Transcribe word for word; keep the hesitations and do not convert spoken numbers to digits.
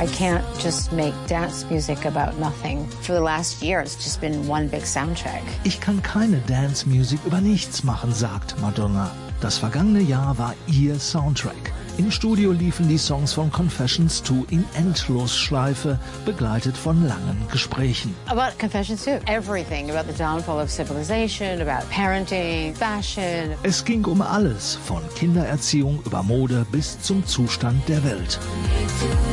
I can't just make dance music about nothing. For the last year, it's just been one big soundtrack. Ich kann keine Dance-Musik über nichts machen, sagt Madonna. Das vergangene Jahr war ihr Soundtrack. Im Studio liefen die Songs von Confessions two in Endlosschleife, begleitet von langen Gesprächen. About Confessions two, everything about the downfall of civilization, about parenting, fashion. Es ging um alles, von Kindererziehung über Mode bis zum Zustand der Welt.